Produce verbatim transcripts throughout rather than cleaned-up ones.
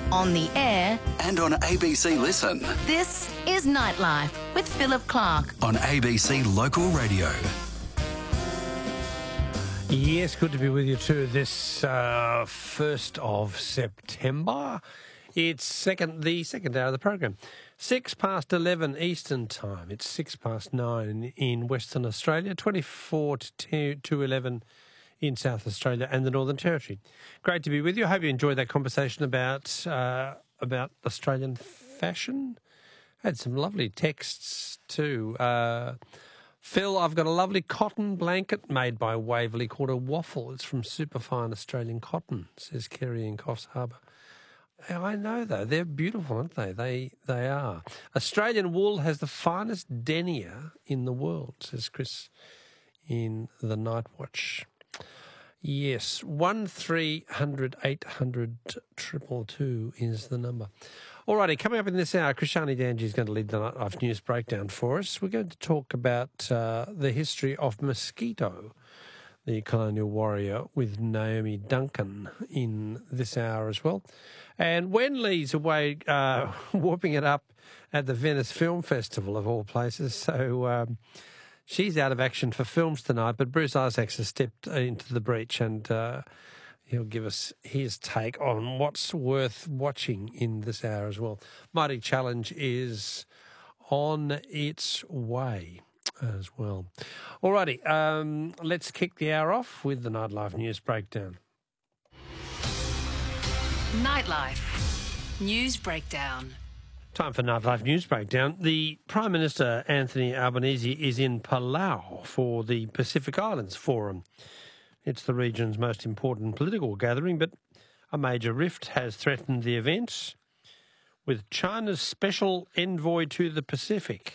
on the air and on A B C Listen. This is Nightlife with Philip Clark on A B C Local Radio. Yes, good to be with you too this uh, first of September. It's second, the second hour of the program. Six past eleven Eastern Time. It's six past nine in Western Australia, twenty-four to two, to eleven in South Australia and the Northern Territory. Great to be with you. I hope you enjoyed that conversation about uh, about Australian fashion. Had some lovely texts too. Uh, Phil, I've got a lovely cotton blanket made by Waverley called a waffle. It's from superfine Australian cotton, says Kerry in Coffs Harbour. I know, though. They're beautiful, aren't they? They they are. Australian wool has the finest denier in the world, says Chris in the Night Watch. Yes, one three hundred eight hundred two two two is the number. All righty, coming up in this hour, Krishani Danji is going to lead the Nightlife News Breakdown for us. We're going to talk about uh, the history of Mosquito, the colonial warrior, with Naomi Duncan in this hour as well. And Wen Lee's away uh, whooping it up at the Venice Film Festival, of all places. So um, she's out of action for films tonight, but Bruce Isaacs has stepped into the breach and uh, he'll give us his take on what's worth watching in this hour as well. Mighty Challenge is on its way as well. Alrighty, um, let's kick the hour off with the Nightlife News Breakdown. Nightlife News Breakdown. Time for Nightlife News Breakdown. The Prime Minister, Anthony Albanese, is in Palau for the Pacific Islands Forum. It's the region's most important political gathering, but a major rift has threatened the event, with China's special envoy to the Pacific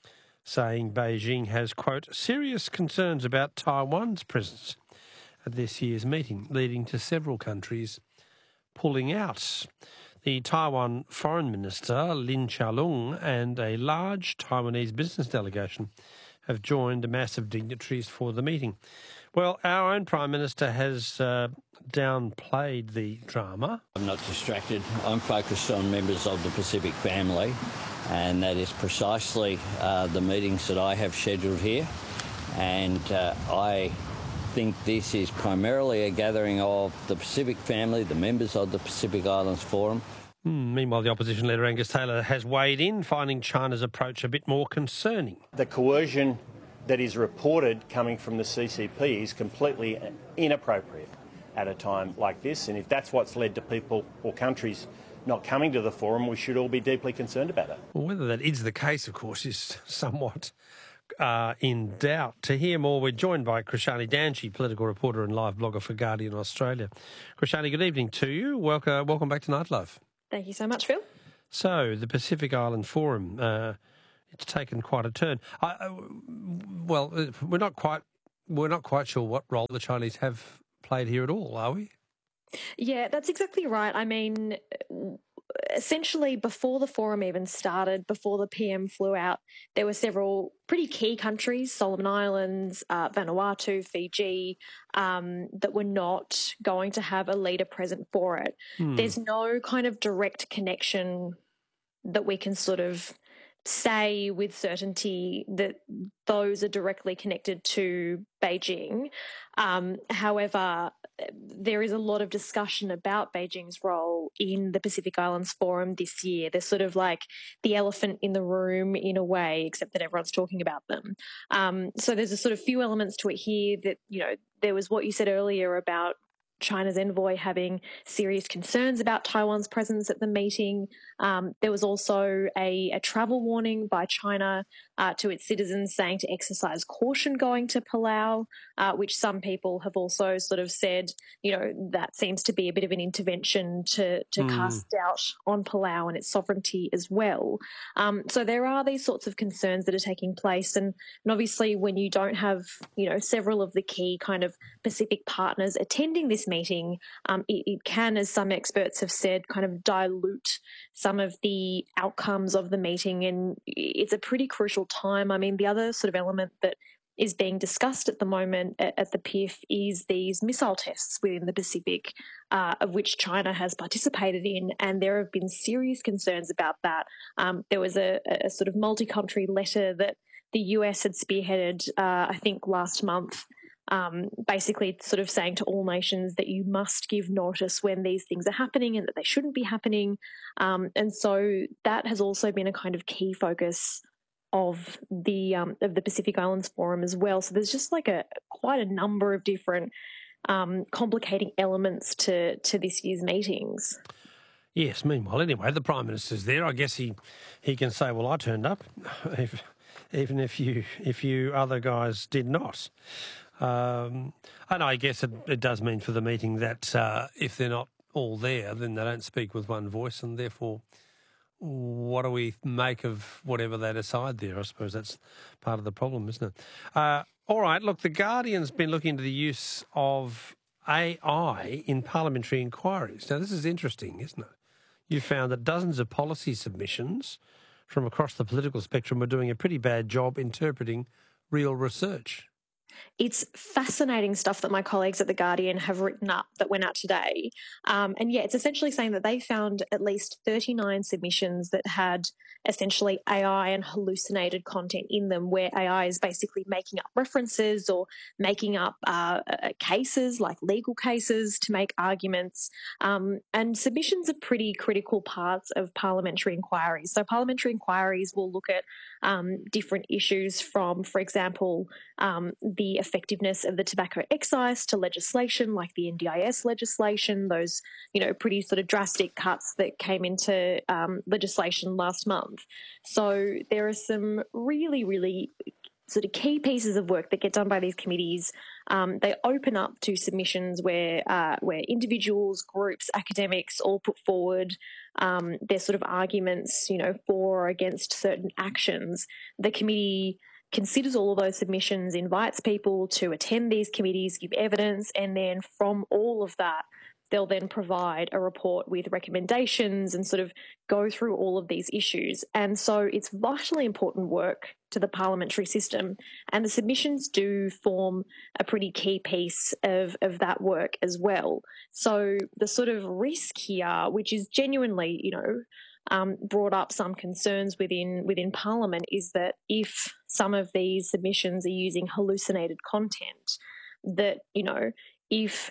saying Beijing has, quote, serious concerns about Taiwan's presence at this year's meeting, leading to several countries pulling out. The Taiwan Foreign Minister, Lin Chia-lung, and a large Taiwanese business delegation have joined massive dignitaries for the meeting. Well, our own Prime Minister has uh, downplayed the drama. I'm not distracted. I'm focused on members of the Pacific family, and that is precisely uh, the meetings that I have scheduled here. And uh, I think this is primarily a gathering of the Pacific family, the members of the Pacific Islands Forum. Mm, meanwhile, the opposition leader Angus Taylor has weighed in, finding China's approach a bit more concerning. The coercion that is reported coming from the C C P is completely inappropriate at a time like this. And if that's what's led to people or countries not coming to the forum, we should all be deeply concerned about it. Well, whether that is the case, of course, is somewhat uh, in doubt. To hear more, we're joined by Krishani Danji, political reporter and live blogger for Guardian Australia. Krishani, good evening to you. Welcome, welcome back to Nightlife. Thank you so much, Phil. So, the Pacific Island Forum, uh, it's taken quite a turn. I, uh, well, we're not quite we're not quite sure what role the Chinese have played here at all, are we? Yeah, that's exactly right. I mean, essentially, before the forum even started, before the P M flew out, there were several pretty key countries, Solomon Islands, uh, Vanuatu, Fiji, um, that were not going to have a leader present for it. Hmm. There's no kind of direct connection that we can sort of say with certainty that those are directly connected to Beijing. Um, however, there is a lot of discussion about Beijing's role in the Pacific Islands Forum this year. They're sort of like the elephant in the room in a way, except that everyone's talking about them. Um, so there's a sort of few elements to it here that, you know, there was what you said earlier about China's envoy having serious concerns about Taiwan's presence at the meeting. Um, there was also a, a travel warning by China uh, to its citizens saying to exercise caution going to Palau, uh, which some people have also sort of said, you know, that seems to be a bit of an intervention to, to mm. cast doubt on Palau and its sovereignty as well. Um, so there are these sorts of concerns that are taking place. And, and obviously when you don't have, you know, several of the key kind of Pacific partners attending this meeting, um, it, it can, as some experts have said, kind of dilute some of the outcomes of the meeting. And it's a pretty crucial time. I mean, the other sort of element that is being discussed at the moment at, at the P I F is these missile tests within the Pacific, uh, of which China has participated in, and there have been serious concerns about that. Um, there was a, a sort of multi-country letter that the U S had spearheaded, uh, I think, last month, um, basically sort of saying to all nations that you must give notice when these things are happening and that they shouldn't be happening. Um, and so that has also been a kind of key focus of the um, of the Pacific Islands Forum as well. So there's just like a quite a number of different um, complicating elements to to this year's meetings. Yes. Meanwhile, anyway, the Prime Minister's there. I guess he he can say, "Well, I turned up, if, even if you if you other guys did not." Um, and I guess it, it does mean for the meeting that uh, if they're not all there, then they don't speak with one voice, and therefore, what do we make of whatever they decide there? I suppose that's part of the problem, isn't it? Uh, all right, look, The Guardian's been looking into the use of A I in parliamentary inquiries. Now, this is interesting, isn't it? You found that dozens of policy submissions from across the political spectrum were doing a pretty bad job interpreting real research. It's fascinating stuff that my colleagues at The Guardian have written up that went out today. Um, and yeah, it's essentially saying that they found at least thirty-nine submissions that had essentially A I and hallucinated content in them, where A I is basically making up references or making up uh, cases, like legal cases, to make arguments. Um, and submissions are pretty critical parts of parliamentary inquiries. So parliamentary inquiries will look at um, different issues from, for example, um, the effectiveness of the tobacco excise to legislation like the N D I S legislation, those, you know, pretty sort of drastic cuts that came into um, legislation last month. So there are some really, really sort of key pieces of work that get done by these committees. Um, they open up to submissions where uh, where individuals, groups, academics all put forward um, their sort of arguments, you know, for or against certain actions. The committee considers all of those submissions, invites people to attend these committees, give evidence, and then from all of that, they'll then provide a report with recommendations and sort of go through all of these issues. And so it's vitally important work to the parliamentary system, and the submissions do form a pretty key piece of, of that work as well. So the sort of risk here, which is genuinely, you know, Um, brought up some concerns within within Parliament, is that if some of these submissions are using hallucinated content, that, you know, if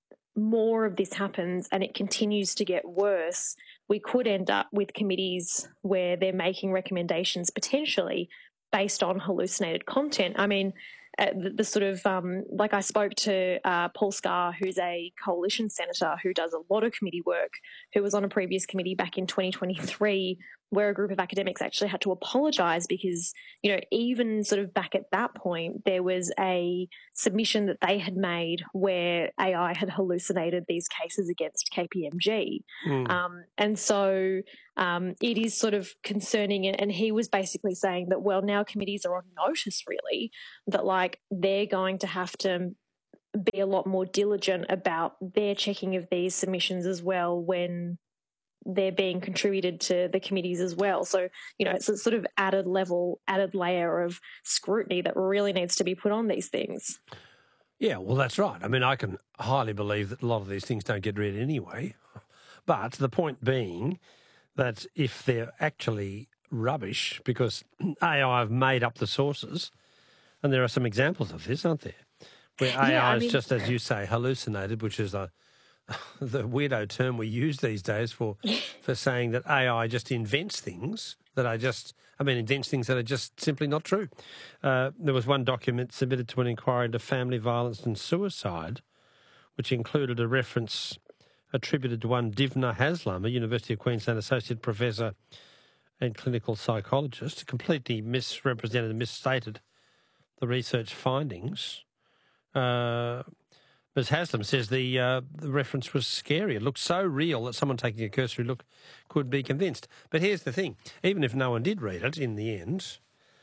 more of this happens and it continues to get worse, we could end up with committees where they're making recommendations potentially based on hallucinated content. I mean, uh, the, the sort of, um, like I spoke to uh, Paul Scar, who's a coalition senator who does a lot of committee work, who was on a previous committee back in twenty twenty-three, where a group of academics actually had to apologise because, you know, even sort of back at that point, there was a submission that they had made where A I had hallucinated these cases against K P M G. Mm. Um, and so um, it is sort of concerning. And, and he was basically saying that, well, now committees are on notice, really, that like they're going to have to be a lot more diligent about their checking of these submissions as well when they're being contributed to the committees as well. So, you know, it's a sort of added level, added layer of scrutiny that really needs to be put on these things. Yeah, well, that's right. I mean, I can highly believe that a lot of these things don't get read anyway. But the point being that if they're actually rubbish, because A I have made up the sources, and there are some examples of this, aren't there? Where A I yeah, I mean, is just, as you say, hallucinated, which is a the weirdo term we use these days for for saying that A I just invents things that are just, I mean, invents things that are just simply not true. Uh, there was one document submitted to an inquiry into family violence and suicide, which included a reference attributed to one Divna Haslam, a University of Queensland associate professor and clinical psychologist, completely misrepresented and misstated the research findings. Uh Miz Haslam says the uh, the reference was scary. It looked so real that someone taking a cursory look could be convinced. But here's the thing. Even if no one did read it in the end,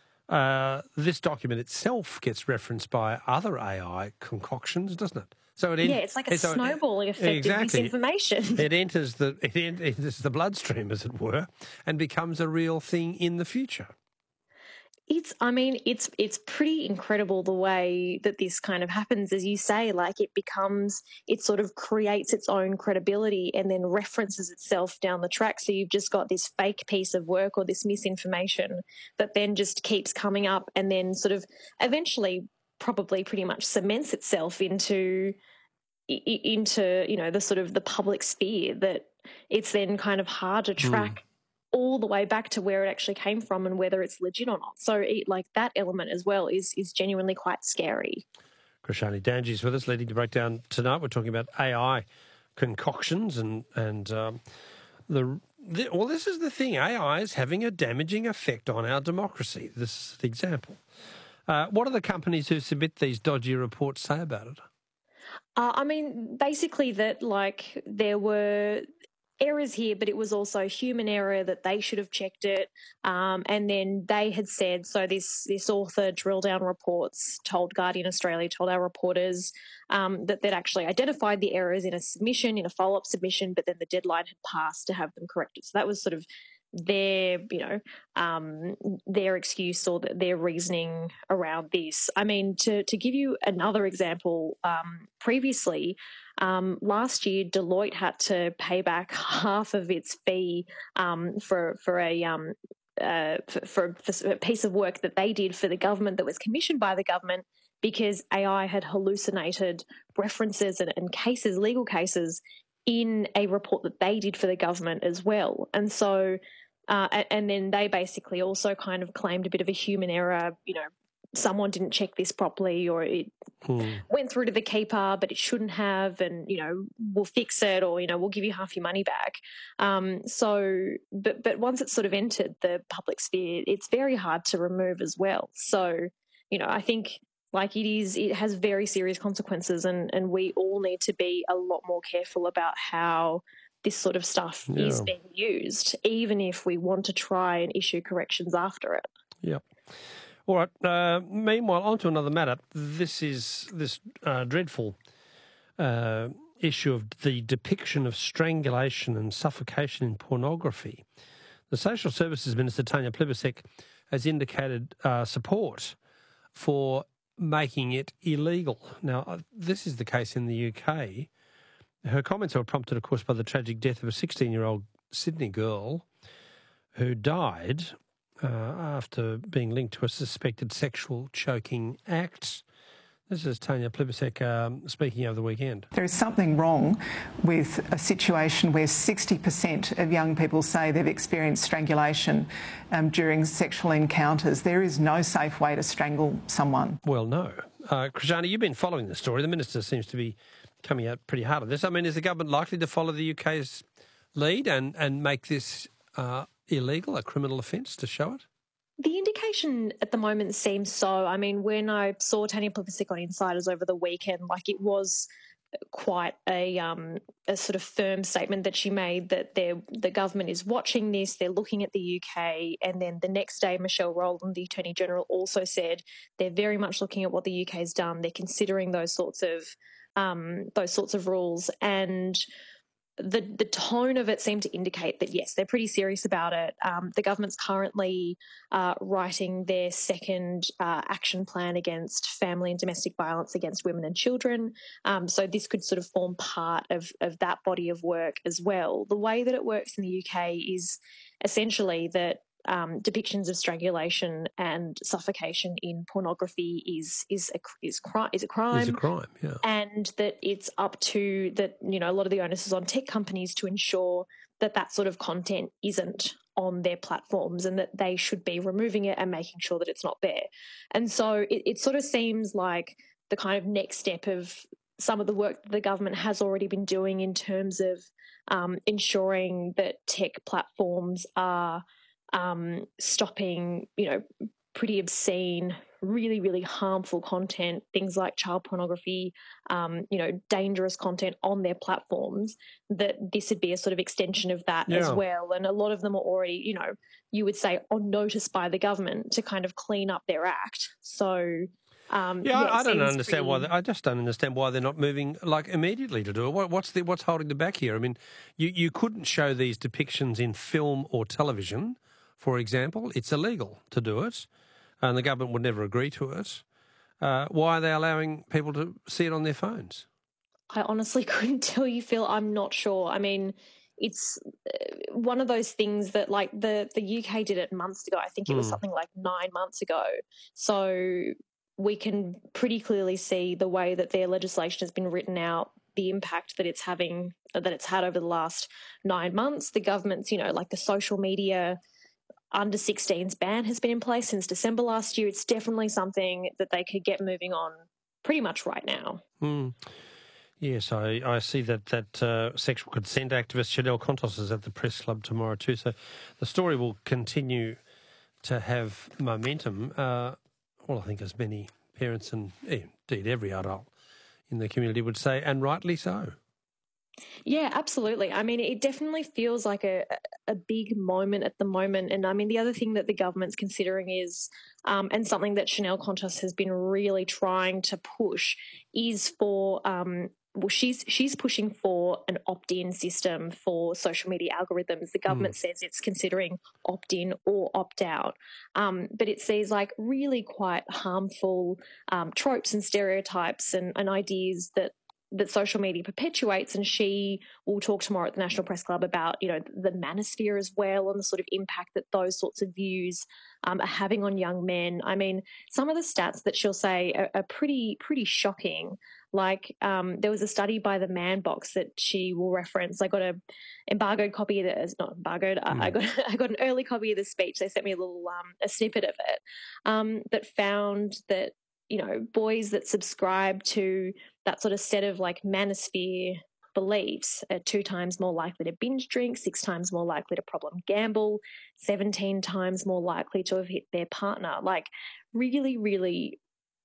uh, this document itself gets referenced by other A I concoctions, doesn't it? So it yeah, it's like a so snowballing effect exactly. of misinformation. It enters the it enters the bloodstream, as it were, and becomes a real thing in the future. It's, I mean, it's it's pretty incredible the way that this kind of happens, as you say. Like it becomes, it sort of creates its own credibility and then references itself down the track. So you've just got this fake piece of work or this misinformation that then just keeps coming up and then sort of eventually probably pretty much cements itself into into you know the sort of the public sphere, that it's then kind of hard to track. Mm. all the way back to where it actually came from and whether it's legit or not. So, it, like, that element as well is is genuinely quite scary. Krishani Danji is with us, leading the breakdown tonight. We're talking about A I concoctions and and um, the, the well, this is the thing. A I is having a damaging effect on our democracy. This is the example. Uh, what do the companies who submit these dodgy reports say about it? Uh, I mean, basically that, like, there were errors here, but it was also human error, that they should have checked it. Um, and then they had said, so this this author, Drill Down Reports, told Guardian Australia, told our reporters um, that they'd actually identified the errors in a submission, in a follow-up submission, but then the deadline had passed to have them corrected. So that was sort of their, you know, um, their excuse or their reasoning around this. I mean, to, to give you another example, um, previously, Um, last year, Deloitte had to pay back half of its fee um, for for a um, uh, for, for a piece of work that they did for the government that was commissioned by the government, because A I had hallucinated references and, and cases, legal cases, in a report that they did for the government as well. And so, uh, and then they basically also kind of claimed a bit of a human error, you know, someone didn't check this properly, or it hmm. went through to the keeper, but it shouldn't have, and, you know, we'll fix it, or, you know, we'll give you half your money back. Um, so, but, but once it's sort of entered the public sphere, it's very hard to remove as well. So, you know, I think, like, it is, it has very serious consequences, and, and we all need to be a lot more careful about how this sort of stuff yeah. is being used, even if we want to try and issue corrections after it. Yep. All right. Uh, meanwhile, on to another matter. This is this uh, dreadful uh, issue of the depiction of strangulation and suffocation in pornography. The Social Services Minister, Tanya Plibersek, has indicated uh, support for making it illegal. Now, uh, this is the case in the U K. Her comments were prompted, of course, by the tragic death of a sixteen-year-old Sydney girl who died Uh, after being linked to a suspected sexual choking act. This is Tanya Plibersek um, speaking over the weekend. There is something wrong with a situation where sixty percent of young people say they've experienced strangulation um, during sexual encounters. There is no safe way to strangle someone. Well, no. Uh, Krishani, you've been following the story. The Minister seems to be coming out pretty hard on this. I mean, is the government likely to follow the U K's lead and, and make this Uh, illegal, a criminal offence, to show it? The indication at the moment seems so. I mean, when I saw Tanya Plibersek on Insiders over the weekend, like, it was quite a um, a sort of firm statement that she made, that the government is watching this, they're looking at the U K, and then the next day Michelle Rowland, the Attorney General, also said they're very much looking at what the U K's done. They're considering those sorts of um, those sorts of rules, and The the tone of it seemed to indicate that, yes, they're pretty serious about it. Um, the government's currently uh, writing their second uh, action plan against family and domestic violence against women and children. Um, so this could sort of form part of, of that body of work as well. The way that it works in the U K is essentially that Um, depictions of strangulation and suffocation in pornography is is a is crime is a crime. Is a crime, yeah. And that it's up to that, you know, a lot of the onus is on tech companies to ensure that that sort of content isn't on their platforms, and that they should be removing it and making sure that it's not there. And so it, it sort of seems like the kind of next step of some of the work that the government has already been doing in terms of um, ensuring that tech platforms are Um, stopping, you know, pretty obscene, really, really harmful content, things like child pornography, um, you know, dangerous content on their platforms, that this would be a sort of extension of that yeah. as well. And a lot of them are already, you know, you would say on notice by the government to kind of clean up their act. So, um, yeah, yeah I, I don't understand pretty... why. They, I just don't understand why they're not moving like immediately to do it. What, what's the, what's holding them back here? I mean, you you couldn't show these depictions in film or television, for example. It's illegal to do it. and the government would never agree to it. Uh, why are they allowing people to see it on their phones? I honestly couldn't tell you, Phil. I'm not sure. I mean, it's one of those things that, like, the, the U K did it months ago. I think it was Mm. something like nine months ago. So we can pretty clearly see the way that their legislation has been written out, the impact that it's having, that it's had over the last nine months. The government's, you know, like the social media under sixteens ban has been in place since December last year. It's definitely something that they could get moving on pretty much right now. Mm. Yes, I, I see that that uh, sexual consent activist Chanel Contos is at the Press Club tomorrow too. So the story will continue to have momentum. Uh, well, I think as many parents and eh, indeed every adult in the community would say, and rightly so. Yeah, absolutely. I mean, it definitely feels like a, a big moment at the moment. And I mean, the other thing that the government's considering is, um, and something that Chanel Contos has been really trying to push, is for, um, well, she's she's pushing for an opt-in system for social media algorithms. The government mm. says it's considering opt-in or opt-out, um, but it sees like really quite harmful um, tropes and stereotypes and, and ideas that that social media perpetuates. And she will talk tomorrow at the National Press Club about, you know, the manosphere as well and the sort of impact that those sorts of views um, are having on young men. I mean, some of the stats that she'll say are, are pretty, pretty shocking. Like um, there was a study by the Man Box that she will reference. I got a embargoed copy of the, it's not embargoed, mm. I got I got an early copy of the speech. They sent me a little, um, a snippet of it um, that found that, you know, boys that subscribe to that sort of set of like manosphere beliefs are two times more likely to binge drink, six times more likely to problem gamble, seventeen times more likely to have hit their partner. Like really, really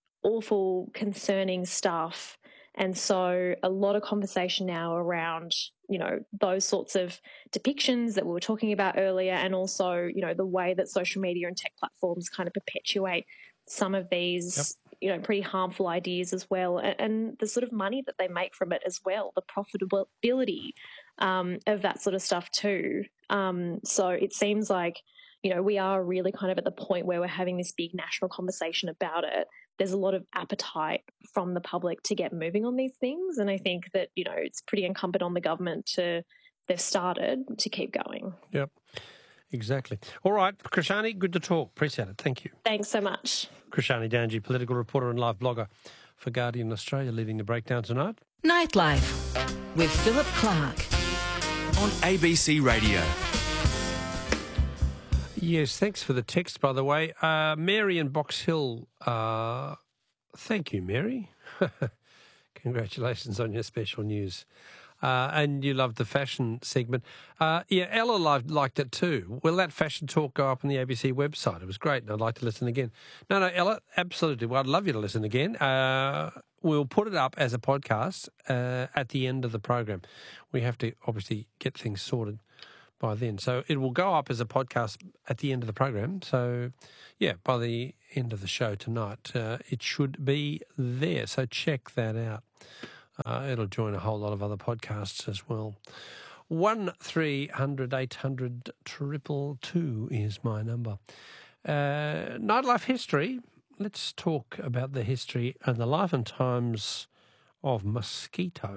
awful, concerning stuff. And so a lot of conversation now around, you know, those sorts of depictions that we were talking about earlier, and also, you know, the way that social media and tech platforms kind of perpetuate some of these, yep. you know, pretty harmful ideas as well, and, and the sort of money that they make from it as well, the profitability um, of that sort of stuff too. Um, so it seems like, you know, we are really kind of at the point where we're having this big national conversation about it. There's a lot of appetite from the public to get moving on these things, and I think that, you know, it's pretty incumbent on the government to, they've started to keep going. Yep. Exactly. All right, Krishani, good to talk. Appreciate it. Thank you. Thanks so much. Krishani Danji, political reporter and live blogger for Guardian Australia, leading the breakdown tonight. Nightlife with Philip Clark on A B C Radio. Yes, thanks for the text, by the way. Uh, Mary in Box Hill, uh, thank you, Mary. Congratulations on your special news. Uh, and you loved the fashion segment. Uh, yeah, Ella loved, liked it too. Will that fashion talk go up on the A B C website? It was great, and I'd like to listen again. No, no, Ella, absolutely. Well, I'd love you to listen again. Uh, we'll put it up as a podcast uh, at the end of the program. We have to obviously get things sorted by then. So it will go up as a podcast at the end of the program. So, yeah, by the end of the show tonight, uh, it should be there. So check that out. Uh, it'll join a whole lot of other podcasts as well. One three hundred eight hundred triple two is my number. Uh, nightlife history. Let's talk about the history and the life and times of mosquito.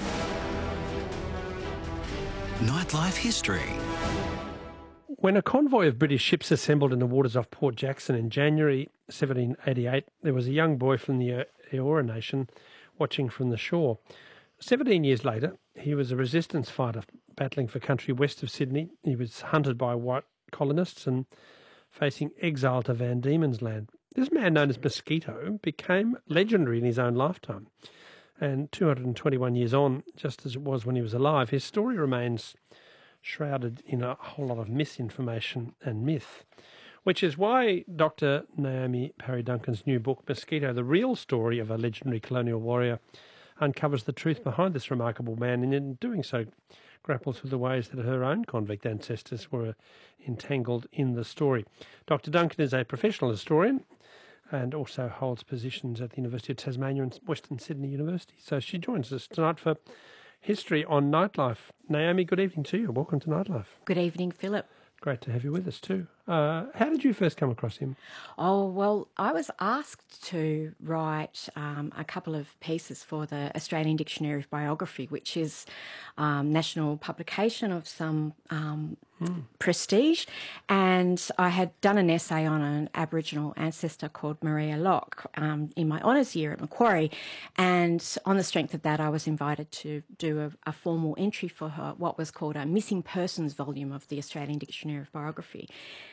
Nightlife history. When a convoy of British ships assembled in the waters off Port Jackson in January seventeen eighty-eight, there was a young boy from the Eora Nation watching from the shore. Seventeen years later, he was a resistance fighter battling for country west of Sydney. He was hunted by white colonists and facing exile to Van Diemen's Land. This man, known as Mosquito, became legendary in his own lifetime. And two hundred twenty-one years on, just as it was when he was alive, his story remains shrouded in a whole lot of misinformation and myth, which is why Doctor Naomi Parry Duncan's new book, Mosquito, The Real Story of a Legendary Colonial Warrior, uncovers the truth behind this remarkable man, and in doing so grapples with the ways that her own convict ancestors were entangled in the story. Doctor Duncan is a professional historian and also holds positions at the University of Tasmania and Western Sydney University. So she joins us tonight for History on Nightlife. Naomi, good evening to you. Welcome to Nightlife. Good evening, Philip. Great to have you with us too. Uh, how did you first come across him? Oh, well, I was asked to write um, a couple of pieces for the Australian Dictionary of Biography, which is um, national publication of some um, mm. prestige. And I had done an essay on an Aboriginal ancestor called Maria Locke um, in my honours year at Macquarie. And on the strength of that, I was invited to do a, a formal entry for her, what was called a missing persons volume of the Australian Dictionary of Biography.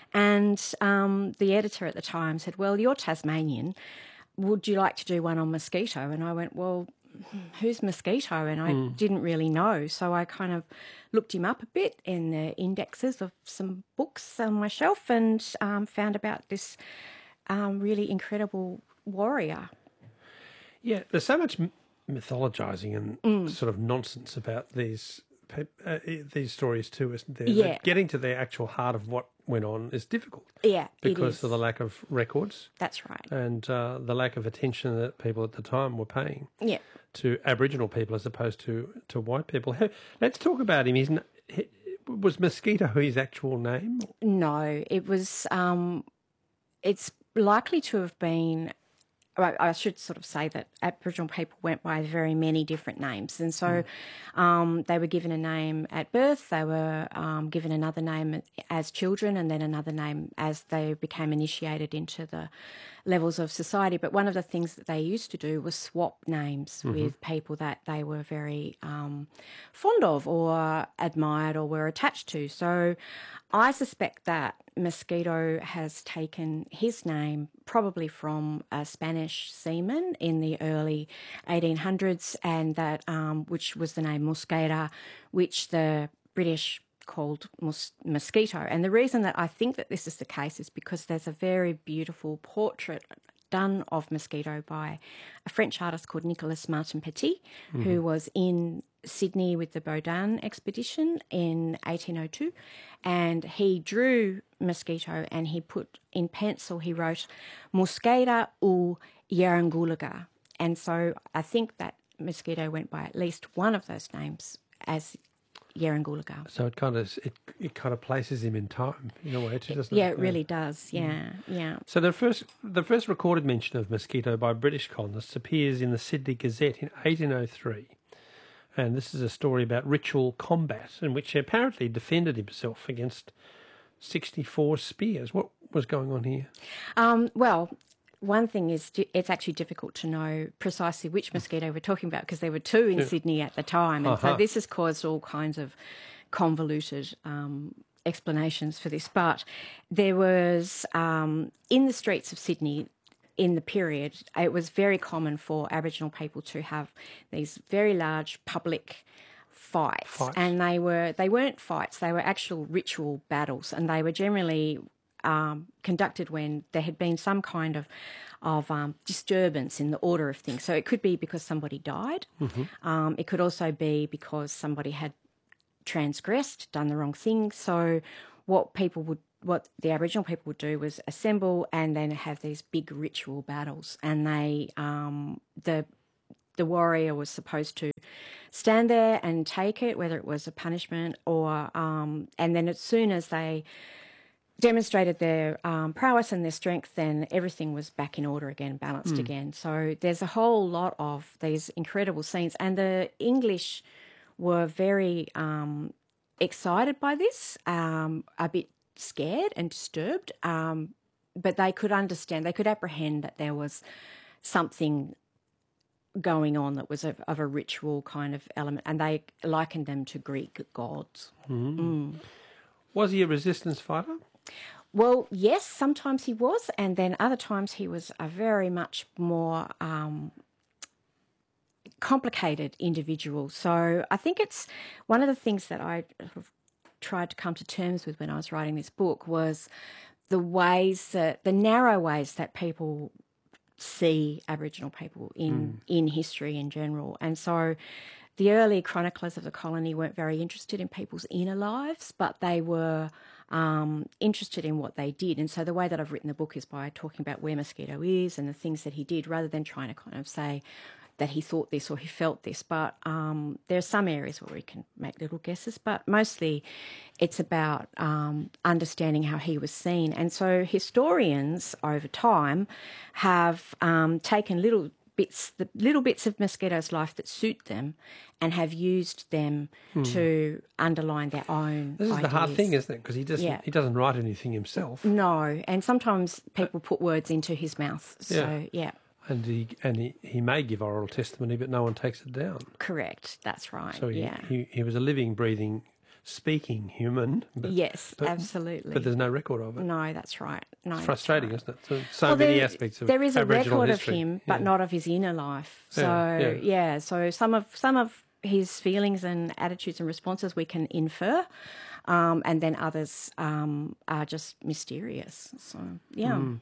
And um, the editor at the time said, well, you're Tasmanian. Would you like to do one on mosquito? And I went, well, who's mosquito? And I mm. didn't really know. So I kind of looked him up a bit in the indexes of some books on my shelf and um, found about this um, really incredible warrior. Yeah, there's so much mythologising and mm. sort of nonsense about these uh, these stories too, isn't there? Yeah. That getting to the actual heart of what went on is difficult. Yeah, because it is. of the lack of records. That's right. And uh, the lack of attention that people at the time were paying yeah. to Aboriginal people as opposed to, to white people. Let's talk about him. He's, he, was Mosquito his actual name? No, it was. Um, it's likely to have been. I should sort of say that Aboriginal people went by very many different names. And so mm. um, they were given a name at birth, they were um, given another name as children, and then another name as they became initiated into the levels of society. But one of the things that they used to do was swap names mm-hmm. with people that they were very um, fond of or admired or were attached to. So I suspect that Mosquito has taken his name probably from a Spanish seaman in the early eighteen hundreds, and that um, which was the name Mosquera, which the British called mos- mosquito. And the reason that I think that this is the case is because there's a very beautiful portrait done of Mosquito by a French artist called Nicolas Martin Petit, mm-hmm. who was in Sydney with the Baudin expedition in eighteen oh two, and he drew Mosquito and he put in pencil, he wrote Mosquera ou Yarangulaga. And so I think that Mosquito went by at least one of those names as Yarangulaga. So it kind of it, it kind of places him in time in a way too, doesn't yeah, it? it yeah, it really does. Yeah, mm. yeah. So the first the first recorded mention of Mosquito by British colonists appears in the Sydney Gazette in eighteen oh three. And this is a story about ritual combat in which he apparently defended himself against sixty-four spears. What was going on here? Um, well, one thing is it's actually difficult to know precisely which mosquito we're talking about because there were two in yeah. Sydney at the time. And uh-huh. so this has caused all kinds of convoluted um, explanations for this. But there was, um, in the streets of Sydney, in the period, it was very common for Aboriginal people to have these very large public fights, fights. and they were they weren't fights; they were actual ritual battles, and they were generally um, conducted when there had been some kind of of um, disturbance in the order of things. So it could be because somebody died. Mm-hmm. Um, it could also be because somebody had transgressed, done the wrong thing. So what people would what the Aboriginal people would do was assemble and then have these big ritual battles, and they um, the the warrior was supposed to stand there and take it, whether it was a punishment or um, and then as soon as they demonstrated their um, prowess and their strength, then everything was back in order again, balanced mm. again. So there's a whole lot of these incredible scenes, and the English were very um, excited by this, um, a bit scared and disturbed, um, but they could understand, they could apprehend that there was something going on that was of, of a ritual kind of element, and they likened them to Greek gods. Mm. Mm. Was he a resistance fighter? Well, yes, sometimes he was, and then other times he was a very much more um, complicated individual. So I think it's one of the things that I tried to come to terms with when I was writing this book was the ways that, the narrow ways that people see Aboriginal people in, mm. in history in general. And so the early chroniclers of the colony weren't very interested in people's inner lives, but they were um, interested in what they did. And so the way that I've written the book is by talking about where Mosquito is and the things that he did, rather than trying to kind of say, that he thought this or he felt this, but um, there are some areas where we can make little guesses, but mostly it's about um, understanding how he was seen. And so historians over time have um, taken little bits, the little bits of Mosquito's life that suit them and have used them hmm. to underline their own This is ideas. the hard thing, isn't it? Because he doesn't, yeah. he doesn't write anything himself. No, and sometimes people put words into his mouth. So, yeah. yeah. And he and he, he may give oral testimony, but no one takes it down. Correct, that's right. So he, yeah. he, he was a living, breathing, speaking human. But, yes, but, absolutely. But there's no record of it. No, that's right. No, it's frustrating, right. isn't it? So, so well, many there, aspects of there is a Aboriginal record history. of him, but yeah. not of his inner life. So yeah, yeah. yeah, so some of some of his feelings and attitudes and responses we can infer, um, and then others um, are just mysterious. So yeah. Mm.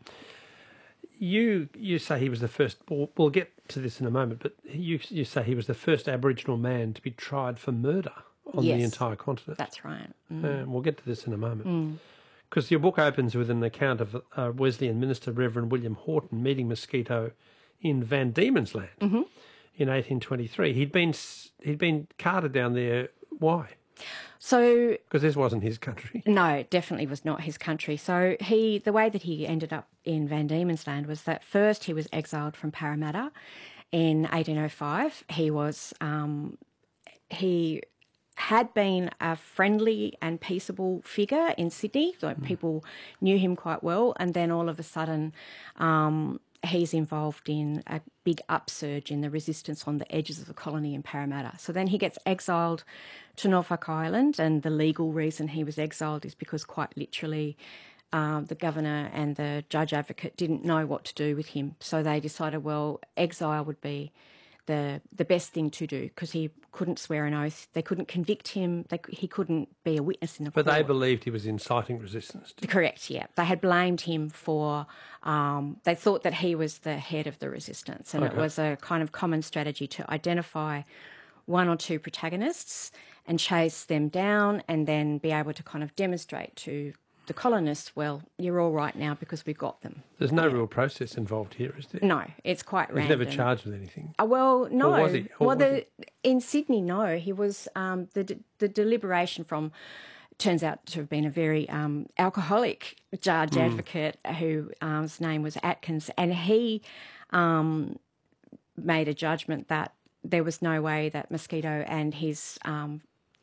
You you say he was the first. We'll, we'll get to this in a moment, but you you say he was the first Aboriginal man to be tried for murder on yes, the entire continent. That's right. Mm. Uh, we'll get to this in a moment. Because mm. your book opens with an account of uh, Wesleyan minister Reverend William Horton meeting Mosquito in Van Diemen's Land mm-hmm. in eighteen twenty-three. He'd been he'd been carted down there. Why? So, because this wasn't his country. No, it definitely was not his country. So he, the way that he ended up in Van Diemen's Land was that first he was exiled from Parramatta in eighteen oh five. He was um, he had been a friendly and peaceable figure in Sydney, so mm. people knew him quite well, and then all of a sudden um, he's involved in a big upsurge in the resistance on the edges of the colony in Parramatta. So then he gets exiled to Norfolk Island, and the legal reason he was exiled is because quite literally uh, the governor and the judge advocate didn't know what to do with him. So they decided, well, exile would be the the best thing to do because he couldn't swear an oath. They couldn't convict him. They, he couldn't be a witness in a but court. But they believed he was inciting resistance. Correct, yeah. They had blamed him for, um, they thought that he was the head of the resistance, and okay. it was a kind of common strategy to identify one or two protagonists and chase them down and then be able to kind of demonstrate to the colonists, well, you're all right now because we've got them. There's no yeah. real process involved here, is there? No, it's quite He's random. He's never charged with anything. Uh, well, no. Or was he? Or well, was the, he? in Sydney, no. He was, um, the, the deliberation from, turns out to have been a very um, alcoholic judge mm. advocate who, um, his name was Atkins, and he um, made a judgment that there was no way that Mosquito and his um,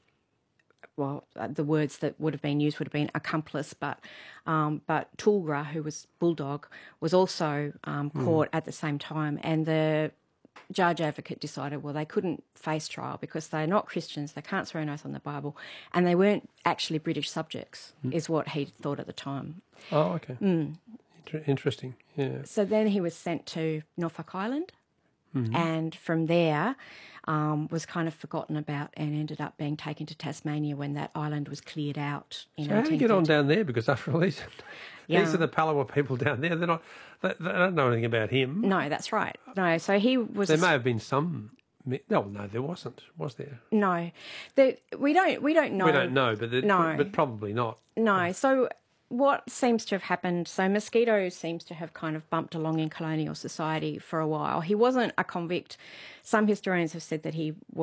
well, the words that would have been used would have been accomplice, but um, but Tulgra, who was Bulldog, was also um, caught mm. at the same time. And the judge advocate decided, well, they couldn't face trial because they're not Christians, they can't swear an oath on the Bible, and they weren't actually British subjects, mm. is what he thought at the time. Oh, okay. Mm. Inter- interesting, yeah. So then he was sent to Norfolk Island, mm-hmm. and from there um, was kind of forgotten about and ended up being taken to Tasmania when that island was cleared out in So how do you get on down there? Because after all, these, yeah. these are the Palawa people down there. They're not, they, they don't know anything about him. No, that's right. No, so he was... There may have been some... No, no, there wasn't, was there? No. The, we don't we don't know. We don't know, but, the, no. but probably not. No, so... What seems to have happened, so Mosquito seems to have kind of bumped along in colonial society for a while. He wasn't a convict. Some historians have said that he